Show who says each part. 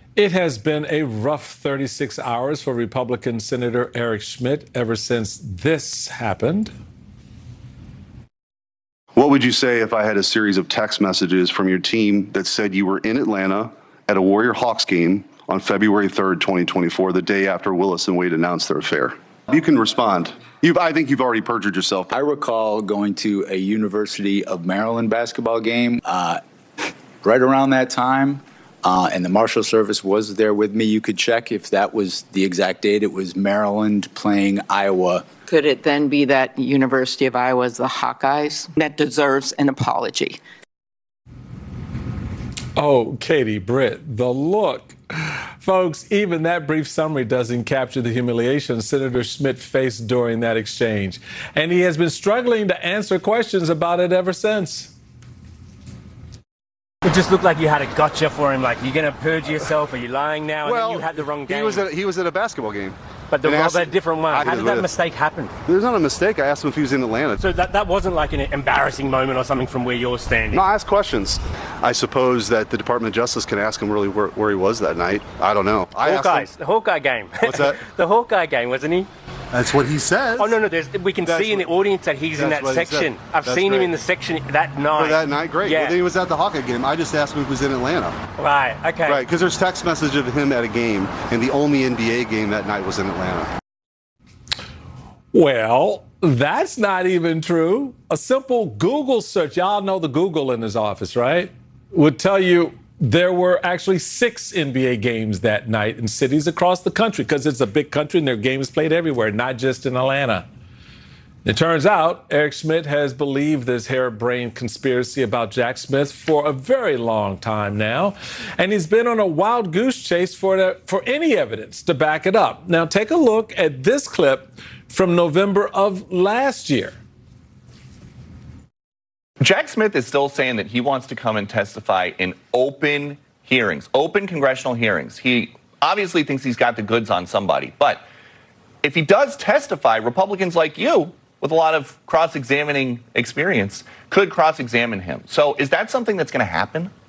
Speaker 1: It has been a rough 36 hours for Republican Senator Eric Schmitt ever since this happened.
Speaker 2: What would you say if I had a series of text messages from your team that said you were in Atlanta at a Warrior Hawks game on February 3rd, 2024, the day after Willis and Wade announced their affair? You can respond. I think you've already perjured yourself.
Speaker 3: I recall going to a University of Maryland basketball game right around that time, and the Marshal Service was there with me. You could check if that was the exact date. It was Maryland playing Iowa.
Speaker 4: Could it then be that University of Iowa is the Hawkeyes? That deserves an apology.
Speaker 1: Oh, Katie, Britt, the look. Folks, even that brief summary doesn't capture the humiliation Senator Schmitt faced during that exchange. And he has been struggling to answer questions about it ever since.
Speaker 5: It just looked like you had a gotcha for him, like you're going to purge yourself, are you lying now? And then you had the wrong game.
Speaker 2: He was at a basketball game.
Speaker 5: But a different one. How did that mistake happen?
Speaker 2: There's not a mistake. I asked him if he was in Atlanta.
Speaker 5: So that wasn't like an embarrassing moment or something from where you're standing?
Speaker 2: No, I asked questions. I suppose that the Department of Justice can ask him really where he was that night. I don't know.
Speaker 5: The Hawkeye game.
Speaker 2: What's that?
Speaker 5: The Hawkeye game, wasn't he?
Speaker 2: That's what he says.
Speaker 5: Oh, no, we can see in the audience that he's in that section. I've seen him in the section that night.
Speaker 2: For that night? Great.
Speaker 5: Yeah.
Speaker 2: Well, then he was at the Hawkeye game. I just asked him if he was in Atlanta.
Speaker 5: Right, okay.
Speaker 2: Right, because there's text message of him at a game, and the only NBA game that night was in Atlanta.
Speaker 1: Well, that's not even true. A simple Google search, y'all know the Google in his office, right? Would tell you there were actually 6 NBA games that night in cities across the country because it's a big country and there are games played everywhere, not just in Atlanta. It turns out Eric Schmitt has believed this harebrained conspiracy about Jack Smith for a very long time now, and he's been on a wild goose chase for any evidence to back it up. Now, take a look at this clip from November of last year.
Speaker 6: Jack Smith is still saying that he wants to come and testify in open hearings, open congressional hearings. He obviously thinks he's got the goods on somebody. But if he does testify, Republicans like you, with a lot of cross-examining experience, could cross-examine him. So is that something that's going to happen?